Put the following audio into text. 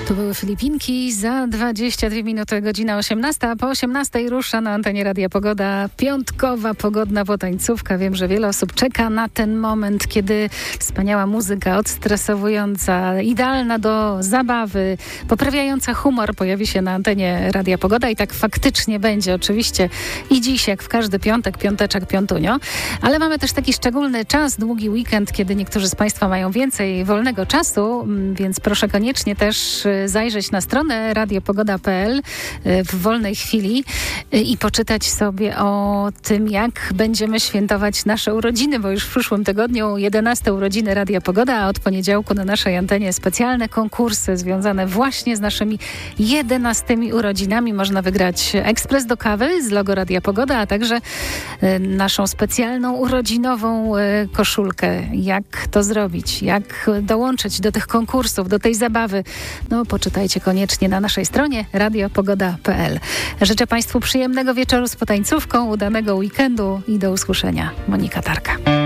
To były Filipinki, za 22 minuty, godzina 18, a po 18 rusza na antenie Radia Pogoda piątkowa, pogodna potańcówka. Wiem, że wiele osób czeka na ten moment, kiedy wspaniała muzyka odstresowująca, idealna do zabawy, poprawiająca humor pojawi się na antenie Radia Pogoda i tak faktycznie będzie oczywiście i dziś, jak w każdy piątek, piąteczek, piątunio. Ale mamy też taki szczególny czas, długi weekend, kiedy niektórzy z Państwa mają więcej wolnego czasu, więc proszę koniecznie też zajrzeć na stronę radiopogoda.pl w wolnej chwili i poczytać sobie o tym, jak będziemy świętować nasze urodziny, bo już w przyszłym tygodniu 11 urodziny Radia Pogoda, a od poniedziałku na naszej antenie specjalne konkursy związane właśnie z naszymi 11 urodzinami. Można wygrać ekspres do kawy z logo Radia Pogoda, a także naszą specjalną urodzinową koszulkę. Jak to zrobić? Jak dołączyć do tych konkursów, do tej zabawy? No, poczytajcie koniecznie na naszej stronie radiopogoda.pl. Życzę Państwu przyjemnego wieczoru z potańcówką, udanego weekendu i do usłyszenia. Monika Tarka.